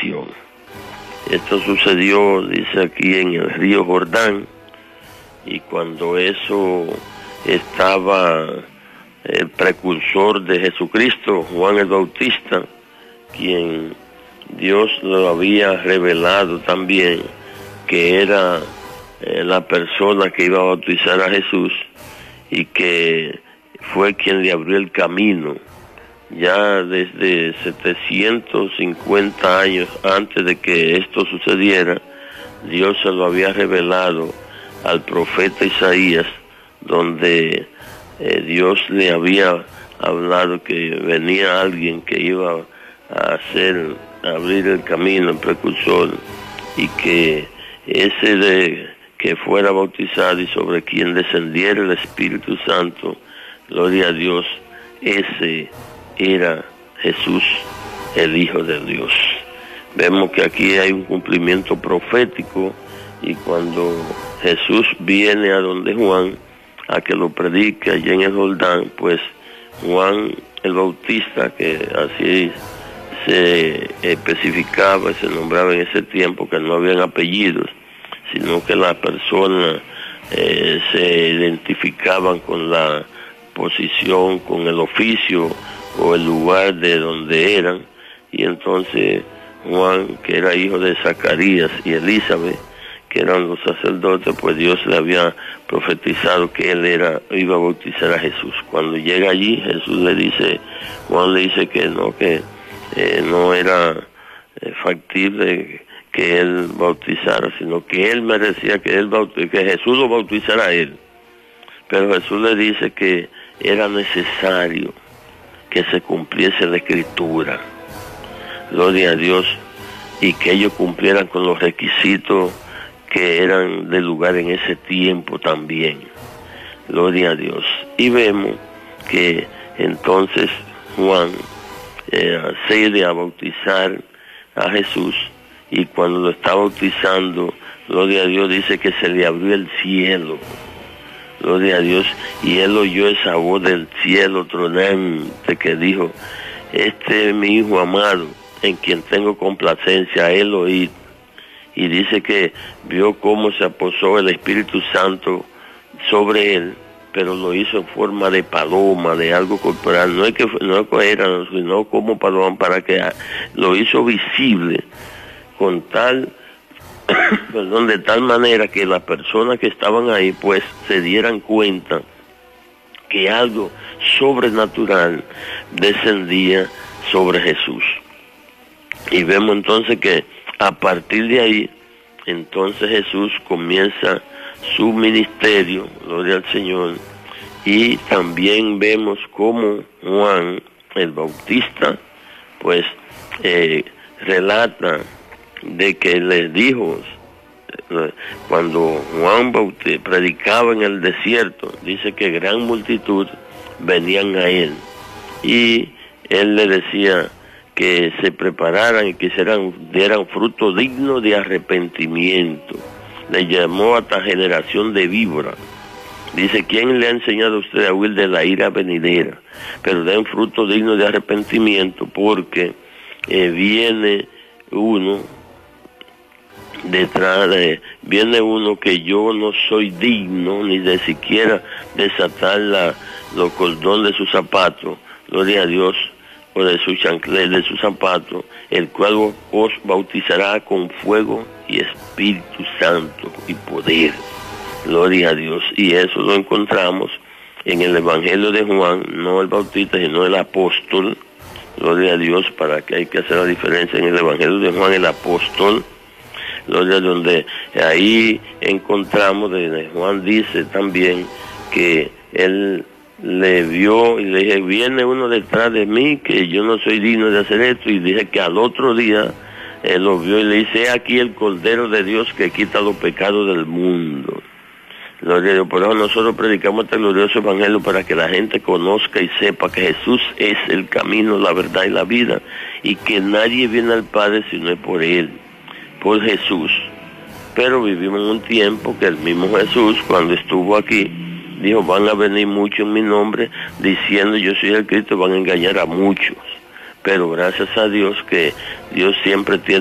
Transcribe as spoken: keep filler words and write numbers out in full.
bautización. Esto sucedió, dice aquí, en el río Jordán, y cuando eso estaba el precursor de Jesucristo, Juan el Bautista, quien Dios lo había revelado también, que era eh, la persona que iba a bautizar a Jesús, y que fue quien le abrió el camino. Ya desde setecientos cincuenta años antes de que esto sucediera, Dios se lo había revelado al profeta Isaías, donde eh, Dios le había hablado que venía alguien que iba a hacer, a abrir el camino, el precursor, y que ese de que fuera bautizado y sobre quien descendiera el Espíritu Santo, gloria a Dios, ese era Jesús, el Hijo de Dios. Vemos que aquí hay un cumplimiento profético, y cuando Jesús viene a donde Juan, a que lo predique allá en el Jordán, pues Juan el Bautista, que así se especificaba y se nombraba en ese tiempo, que no habían apellidos, sino que las personas eh, se identificaban con la posición, con el oficio o el lugar de donde eran. Y entonces Juan, que era hijo de Zacarías y Elizabeth, que eran los sacerdotes, pues Dios le había profetizado que él era iba a bautizar a Jesús. Cuando llega allí, Jesús le dice, Juan le dice que no, que eh, no era eh, factible que él bautizara, sino que él merecía que él bautiz, que Jesús lo bautizara a él. Pero Jesús le dice que era necesario que se cumpliese la Escritura, gloria a Dios, y que ellos cumplieran con los requisitos que eran de lugar en ese tiempo también, gloria a Dios. Y vemos que entonces Juan eh, accede a bautizar a Jesús, y cuando lo está bautizando, gloria a Dios, dice que se le abrió el cielo, gloria a Dios, y él oyó esa voz del cielo tronante que dijo, este es mi Hijo amado, en quien tengo complacencia, a él oíd. Y dice que vio cómo se posó el Espíritu Santo sobre él, pero lo hizo en forma de paloma, de algo corporal, no es que no era, sino como paloma, para que lo hizo visible, con tal, perdón, de tal manera que las personas que estaban ahí pues se dieran cuenta que algo sobrenatural descendía sobre Jesús. Y vemos entonces que a partir de ahí, entonces Jesús comienza su ministerio, gloria al Señor, y también vemos cómo Juan el Bautista pues eh, relata de que les dijo, cuando Juan Bautista predicaba en el desierto, dice que gran multitud venían a él, y él le decía que se prepararan y que serán, dieran fruto digno de arrepentimiento. Le llamó a esta generación de víboras. Dice, ¿quién le ha enseñado a usted a huir de la ira venidera? Pero den fruto digno de arrepentimiento, porque eh, viene uno detrás de, viene uno que yo no soy digno ni de siquiera desatar la, los cordones de sus zapatos, gloria a Dios, o de su chanclet, de su zapato, el cual os bautizará con fuego y Espíritu Santo y poder, gloria a Dios. Y eso lo encontramos en el Evangelio de Juan, no el Bautista, sino el apóstol, gloria a Dios, para que hay que hacer la diferencia en el Evangelio de Juan, el apóstol, gloria, donde ahí encontramos, de Juan dice también que él le vio y le dije, viene uno detrás de mí que yo no soy digno de hacer esto, y dije que al otro día él lo vio y le dice, aquí el Cordero de Dios que quita los pecados del mundo. Gloria a Dios. Por eso nosotros predicamos este glorioso evangelio, para que la gente conozca y sepa que Jesús es el camino, la verdad y la vida, y que nadie viene al Padre si no es por él, por Jesús. Pero vivimos en un tiempo que el mismo Jesús, cuando estuvo aquí, dijo, van a venir muchos en mi nombre diciendo yo soy el Cristo, van a engañar a muchos. Pero gracias a Dios que Dios siempre tiene